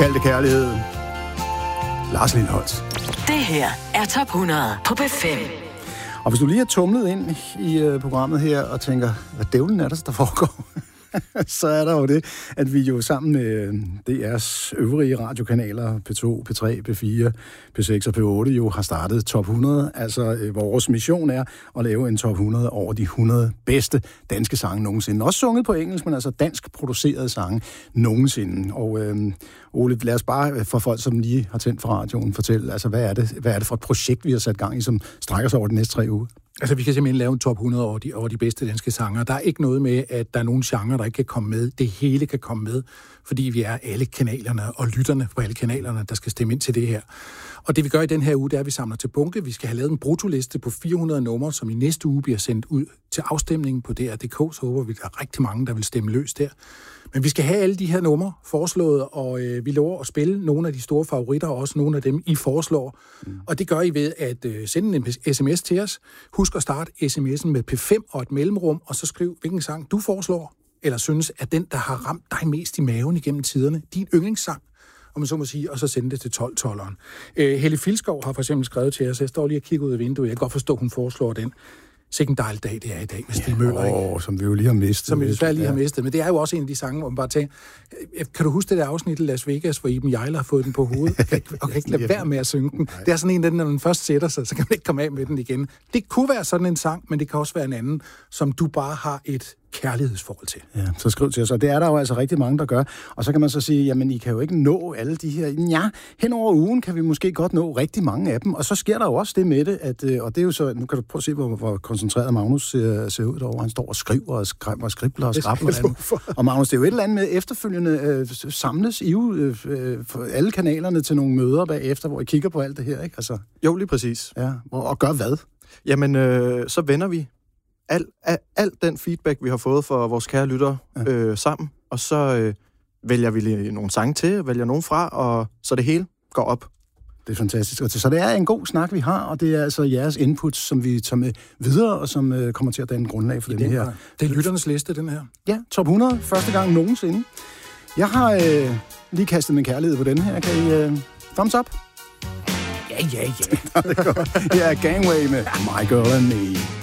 Kald det kærlighed. Lars Lilholt. Det her er Top 100 på P5. Og hvis du lige er tumlet ind i programmet her og tænker, hvad dævlen er der foregår? Så er der jo det, at vi jo sammen med DR's øvrige radiokanaler, P2, P3, P4, P6 og P8, jo har startet Top 100. Altså, vores mission er at lave en Top 100 over de 100 bedste danske sange nogensinde. Også sunget på engelsk, men altså dansk producerede sange nogensinde. Og Ole, lad os bare for folk, som lige har tændt for radioen, fortælle, altså, hvad er det for et projekt, vi har sat gang i, som strækker sig over de næste 3 uger? Altså, vi kan simpelthen lave en top 100 over de bedste danske sanger. Der er ikke noget med, at der er nogle genre, der ikke kan komme med. Det hele kan komme med, fordi vi er alle kanalerne og lytterne på alle kanalerne, der skal stemme ind til det her. Og det vi gør i den her uge, det er, at vi samler til bunke. Vi skal have lavet en brutoliste på 400 numre, som i næste uge bliver sendt ud til afstemningen på DR.dk. Så håber vi, der er rigtig mange, der vil stemme løs der. Men vi skal have alle de her numre foreslået, og vi lover at spille nogle af de store favoritter, og også nogle af dem, I foreslår. Og det gør I ved at sende en sms til os. Husk at starte sms'en med P5 og et mellemrum, og så skriv, hvilken sang du foreslår, eller synes, at den, der har ramt dig mest i maven igennem tiderne, din yndlingssang, om man så må sige, og så sende det til 12-12'eren. Helle Filskov har for eksempel skrevet til os, jeg står lige og kigger ud af vinduet, jeg kan godt forstå, hun foreslår den. Sikke en dejlig dag, det er i dag med Stig Møller, ikke? Som vi jo lige har mistet. Som vi desværre lige har mistet. Men det er jo også en af de sange, hvor man bare tænker, kan du huske det der afsnit i Las Vegas, hvor Iben Hjejler har fået den på hovedet, og kan ikke lade være med at synge den? Det er sådan en af den, når den først sætter sig, så kan man ikke komme af med den igen. Det kunne være sådan en sang, men det kan også være en anden, som du bare har et kærlighedsforhold til. Ja, så skriv til os, og det er der jo altså rigtig mange, der gør. Og så kan man så sige, jamen I kan jo ikke nå alle de her. Ja, hen over ugen kan vi måske godt nå rigtig mange af dem, og så sker der jo også det med det, at, og det er jo så, nu kan du prøve at se, hvor koncentreret Magnus ser ud derovre. Han står og skriver og skribler og skrabler. Og Magnus, det er jo et eller andet med efterfølgende samles I jo alle kanalerne til nogle møder bagefter, hvor I kigger på alt det her, ikke? Altså, jo, lige præcis. Ja, og gør hvad? Jamen, så vender vi al den feedback, vi har fået fra vores kære lyttere sammen, og så vælger vi nogle sange til, vælger nogle fra, og så det hele går op. Det er fantastisk. Så det er en god snak, vi har, og det er altså jeres input, som vi tager med videre, og som kommer til at danne grundlag for den her. Det er lytternes liste, den her. Ja, top 100, første gang nogensinde. Jeg har lige kastet min kærlighed på den her. Kan I thumbs up? Ja. Det er godt. Det er Gangway med My Girl and Me.